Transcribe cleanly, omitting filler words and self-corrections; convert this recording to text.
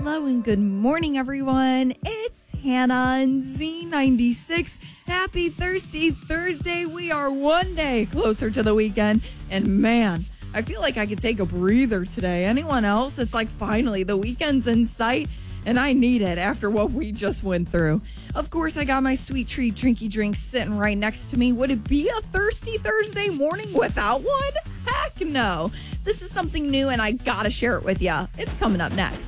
Hello and good morning, everyone. It's Hannah on Z96. Happy Thirsty Thursday. We are one day closer to the weekend. And man, I feel like I could take a breather today. Anyone else? It's like finally the weekend's in sight. And I need it after what we just went through. Of course, I got my sweet treat drinky drink sitting right next to me. Would it be a Thirsty Thursday morning without one? Heck no. This is something new and I gotta share it with ya. It's coming up next.